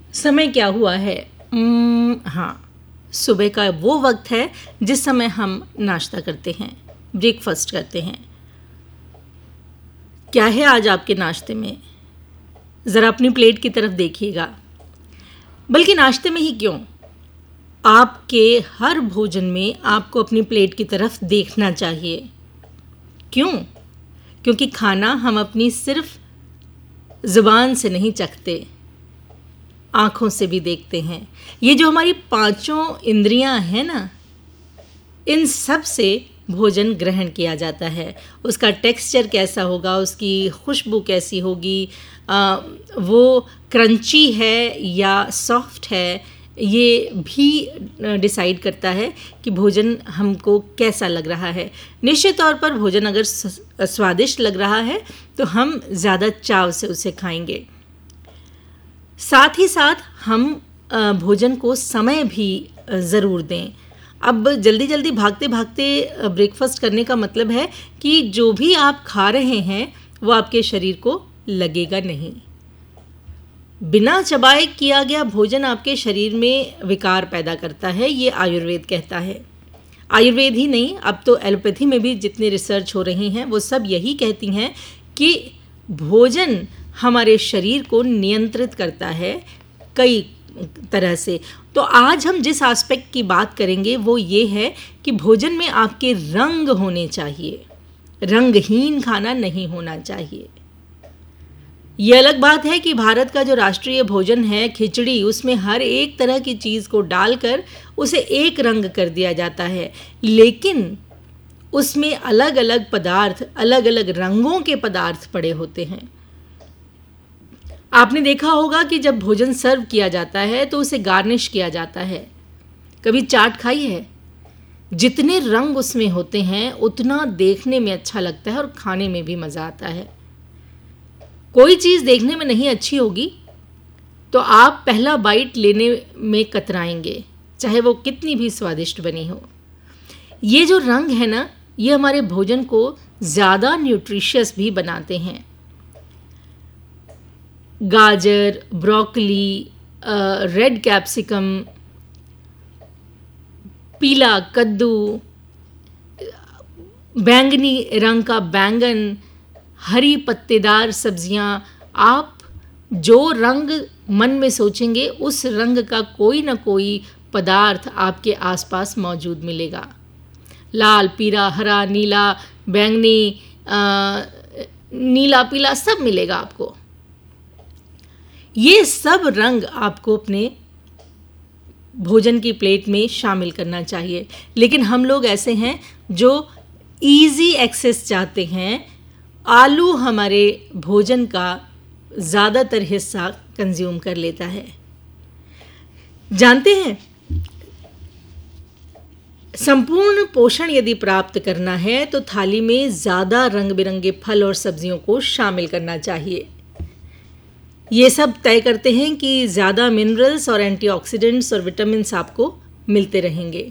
समय क्या हुआ है? हाँ, सुबह का वो वक्त है जिस समय हम नाश्ता करते हैं, ब्रेकफास्ट करते हैं। क्या है आज आपके नाश्ते में? ज़रा अपनी प्लेट की तरफ देखिएगा। बल्कि नाश्ते में ही क्यों, आपके हर भोजन में आपको अपनी प्लेट की तरफ देखना चाहिए। क्यों? क्योंकि खाना हम अपनी सिर्फ ज़ुबान से नहीं चखते, आँखों से भी देखते हैं। ये जो हमारी पांचों इंद्रियां हैं ना, इन सब से भोजन ग्रहण किया जाता है। उसका टेक्सचर कैसा होगा, उसकी खुशबू कैसी होगी, वो क्रंची है या सॉफ्ट है, ये भी डिसाइड करता है कि भोजन हमको कैसा लग रहा है। निश्चित तौर पर भोजन अगर स्वादिष्ट लग रहा है तो हम ज़्यादा चाव से उसे खाएंगे। साथ ही साथ हम भोजन को समय भी ज़रूर दें। अब जल्दी जल्दी भागते भागते ब्रेकफास्ट करने का मतलब है कि जो भी आप खा रहे हैं वो आपके शरीर को लगेगा नहीं। बिना चबाए किया गया भोजन आपके शरीर में विकार पैदा करता है, ये आयुर्वेद कहता है। आयुर्वेद ही नहीं, अब तो एलोपैथी में भी जितनी रिसर्च हो रही हैं वो सब यही कहती हैं कि भोजन हमारे शरीर को नियंत्रित करता है कई तरह से। तो आज हम जिस एस्पेक्ट की बात करेंगे वो ये है कि भोजन में आपके रंग होने चाहिए, रंगहीन खाना नहीं होना चाहिए। ये अलग बात है कि भारत का जो राष्ट्रीय भोजन है खिचड़ी, उसमें हर एक तरह की चीज़ को डालकर उसे एक रंग कर दिया जाता है, लेकिन उसमें अलग अलग पदार्थ, अलग अलग रंगों के पदार्थ पड़े होते हैं। आपने देखा होगा कि जब भोजन सर्व किया जाता है तो उसे गार्निश किया जाता है। कभी चाट खाई है? जितने रंग उसमें होते हैं उतना देखने में अच्छा लगता है और खाने में भी मज़ा आता है। कोई चीज़ देखने में नहीं अच्छी होगी तो आप पहला बाइट लेने में कतराएंगे, चाहे वो कितनी भी स्वादिष्ट बनी हो। ये जो रंग है ना, ये हमारे भोजन को ज़्यादा न्यूट्रिशियस भी बनाते हैं। गाजर, ब्रोकली, रेड कैप्सिकम, पीला कद्दू, बैंगनी रंग का बैंगन, हरी पत्तेदार सब्जियां, आप जो रंग मन में सोचेंगे उस रंग का कोई ना कोई पदार्थ आपके आसपास मौजूद मिलेगा। लाल, पीला, हरा, नीला, बैंगनी, नीला, पीला सब मिलेगा आपको। ये सब रंग आपको अपने भोजन की प्लेट में शामिल करना चाहिए। लेकिन हम लोग ऐसे हैं जो इजी एक्सेस चाहते हैं। आलू हमारे भोजन का ज़्यादातर हिस्सा कंज्यूम कर लेता है। जानते हैं, संपूर्ण पोषण यदि प्राप्त करना है तो थाली में ज़्यादा रंग बिरंगे फल और सब्जियों को शामिल करना चाहिए। ये सब तय करते हैं कि ज़्यादा मिनरल्स और एंटीऑक्सीडेंट्स और विटामिन्स आपको मिलते रहेंगे।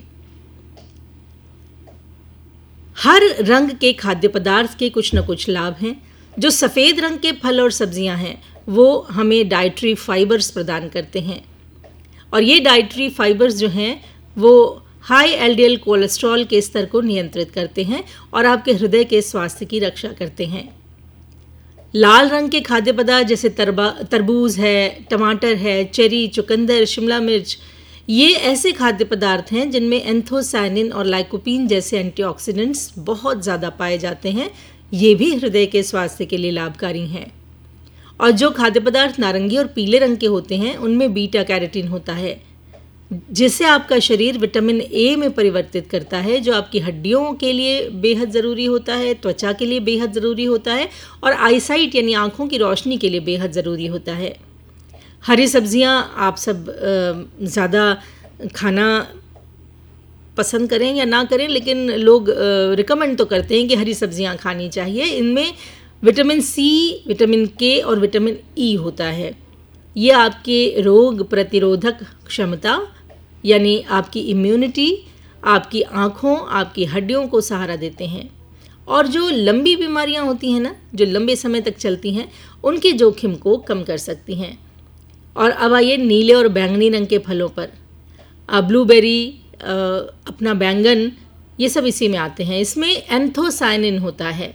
हर रंग के खाद्य पदार्थ के कुछ न कुछ लाभ हैं। जो सफ़ेद रंग के फल और सब्जियां हैं वो हमें डाइटरी फाइबर्स प्रदान करते हैं, और ये डाइटरी फाइबर्स जो हैं वो हाई एलडीएल कोलेस्ट्रॉल के स्तर को नियंत्रित करते हैं और आपके हृदय के स्वास्थ्य की रक्षा करते हैं। लाल रंग के खाद्य पदार्थ जैसे तरबूज है, टमाटर है, चेरी, चुकंदर, शिमला मिर्च, ये ऐसे खाद्य पदार्थ हैं जिनमें एंथोसायनिन और लाइकोपीन जैसे एंटीऑक्सीडेंट्स बहुत ज़्यादा पाए जाते हैं। ये भी हृदय के स्वास्थ्य के लिए लाभकारी हैं। और जो खाद्य पदार्थ नारंगी और पीले रंग के होते हैं उनमें बीटा कैरोटीन होता है, जिसे आपका शरीर विटामिन ए में परिवर्तित करता है, जो आपकी हड्डियों के लिए बेहद ज़रूरी होता है, त्वचा के लिए बेहद ज़रूरी होता है और आईसाइट यानी आँखों की रोशनी के लिए बेहद ज़रूरी होता है। हरी सब्जियां आप सब ज़्यादा खाना पसंद करें या ना करें, लेकिन लोग रिकमेंड तो करते हैं कि हरी सब्जियां खानी चाहिए। इनमें विटामिन सी, विटामिन के और विटामिन ई होता है। ये आपके रोग प्रतिरोधक क्षमता यानी आपकी इम्यूनिटी, आपकी आँखों, आपकी हड्डियों को सहारा देते हैं। और जो लंबी बीमारियां होती हैं ना, जो लंबे समय तक चलती हैं, उनके जोखिम को कम कर सकती हैं। और अब आइए नीले और बैंगनी रंग के फलों पर। ब्लूबेरी, अपना बैंगन, ये सब इसी में आते हैं। इसमें एंथोसायनिन होता है।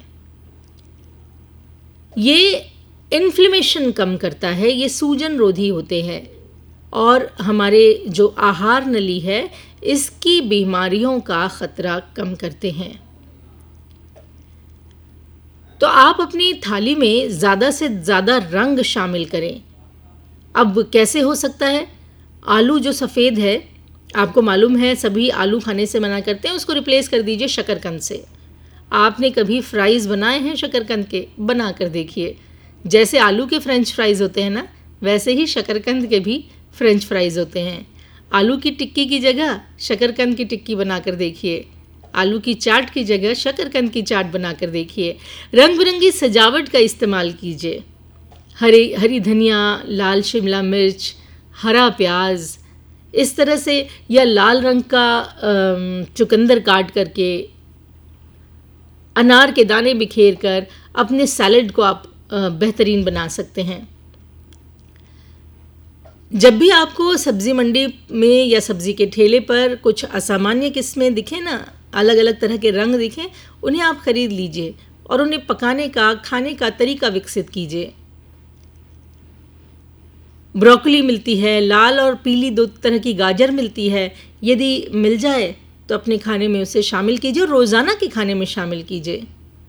ये इन्फ्लेमेशन कम करता है, ये सूजन रोधी होते हैं और हमारे जो आहार नली है इसकी बीमारियों का ख़तरा कम करते हैं। तो आप अपनी थाली में ज़्यादा से ज़्यादा रंग शामिल करें। अब कैसे हो सकता है? आलू जो सफ़ेद है, आपको मालूम है सभी आलू खाने से मना करते हैं, उसको रिप्लेस कर दीजिए शकरकंद से। आपने कभी फ्राइज़ बनाए हैं शकरकंद के? बना कर देखिए। जैसे आलू के फ्रेंच फ्राइज़ होते हैं ना, वैसे ही शकरकंद के भी फ्रेंच फ्राइज़ होते हैं। आलू की टिक्की की जगह शकरकंद की टिक्की बना कर देखिए। आलू की चाट की जगह शकरकंद की चाट बना कर देखिए। रंग बिरंगी सजावट का इस्तेमाल कीजिए। हरी धनिया, लाल शिमला मिर्च, हरा प्याज, इस तरह से, या लाल रंग का चुकंदर काट करके, अनार के दाने बिखेर कर अपने सैलेड को आप बेहतरीन बना सकते हैं। जब भी आपको सब्ज़ी मंडी में या सब्ज़ी के ठेले पर कुछ असामान्य किस्में दिखें ना, अलग अलग तरह के रंग दिखें, उन्हें आप ख़रीद लीजिए और उन्हें पकाने का, खाने का तरीका विकसित कीजिए। ब्रोकली मिलती है, लाल और पीली 2 तरह की गाजर मिलती है। यदि मिल जाए तो अपने खाने में उसे शामिल कीजिए और रोज़ाना के खाने में शामिल कीजिए।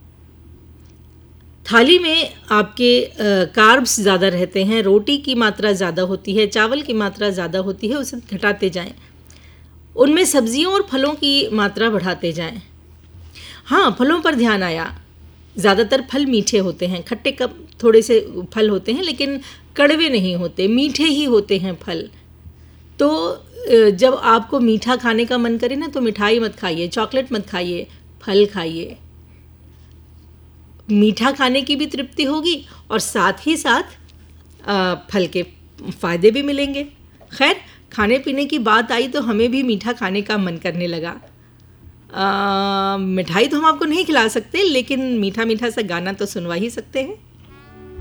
थाली में आपके कार्ब्स ज़्यादा रहते हैं, रोटी की मात्रा ज़्यादा होती है, चावल की मात्रा ज़्यादा होती है, उसे घटाते जाएं। उनमें सब्जियों और फलों की मात्रा बढ़ाते जाएं। हाँ, फलों पर ध्यान आया। ज़्यादातर फल मीठे होते हैं, खट्टे कम थोड़े से फल होते हैं, लेकिन कड़वे नहीं होते, मीठे ही होते हैं फल। तो जब आपको मीठा खाने का मन करे ना, तो मिठाई मत खाइए, चॉकलेट मत खाइए, फल खाइए। मीठा खाने की भी तृप्ति होगी और साथ ही साथ फल के फ़ायदे भी मिलेंगे। खैर, खाने पीने की बात आई तो हमें भी मीठा खाने का मन करने लगा। मिठाई तो हम आपको नहीं खिला सकते, लेकिन मीठा मीठा सा गाना तो सुनवा ही सकते हैं।